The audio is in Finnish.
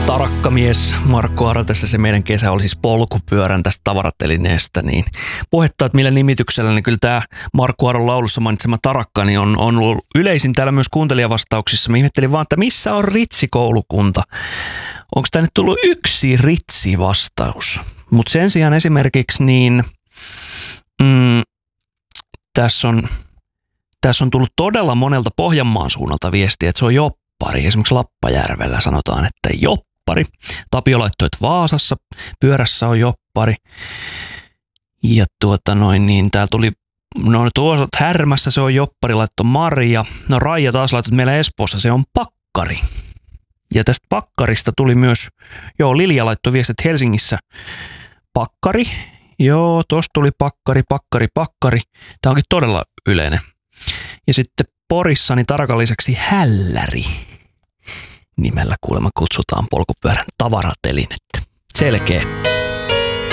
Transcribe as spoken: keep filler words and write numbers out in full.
Tarakkamies Markku Aro tässä, se meidän kesä oli siis polkupyörän tästä tavaratelineestä, niin puhetta, että millä nimityksellä, niin kyllä tämä Markku Aron laulussa mainitsema tarakka niin on, on ollut yleisin täällä myös kuuntelijavastauksissa. Mä ihmettelin vaan, että missä on ritsikoulukunta? Onko tänne tullut yksi ritsi-vastaus? Mutta sen sijaan esimerkiksi niin mm, tässä on, tässä on tullut todella monelta Pohjanmaan suunnalta viestiä, että se on joppari. Esimerkiksi Lappajärvellä sanotaan, että joppari. Tapio laittoi, että Vaasassa pyörässä on joppari. Ja tuota noin, niin täällä tuli, no tuossa Härmässä se on joppari, laittoi Maria. No Raija taas laittoi, että meillä Espoossa se on pakkari. Ja tästä pakkarista tuli myös, joo Lilja laittoi viestit Helsingissä pakkari. Joo, tosta tuli pakkari, pakkari, pakkari. Tämä onkin todella yleinen. Ja sitten Porissa niin tarakan lisäksi hälläri nimellä kuulemma kutsutaan polkupyörän tavaratelinettä. Selkeä.